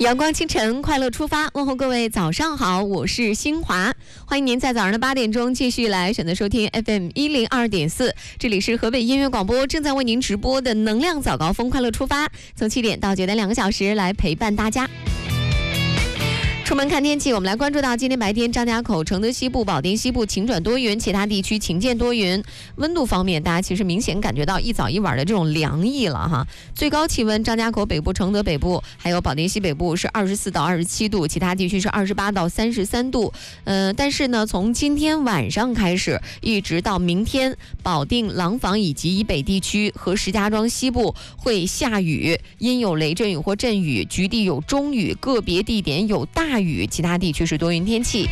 阳光清晨，快乐出发，问候各位早上好，我是新华，欢迎您在早上的8点钟继续来选择收听 FM102.4，这里是河北音乐广播正在为您直播的能量早高峰快乐出发，从7点到9点2个小时来陪伴大家。出门看天气，我们来关注到今天白天张家口、承德西部、保定西部晴转多云，其他地区晴见多云。温度方面，大家其实明显感觉到一早一晚的这种凉意了哈。最高气温，张家口北部、承德北部还有保定西北部是24到27度，其他地区是28到33度。但是呢，从今天晚上开始，一直到明天，保定、廊坊以及以北地区和石家庄西部会下雨，阴有雷阵雨或阵雨，局地有中雨，个别地点有大雨，其他地区是多云天气。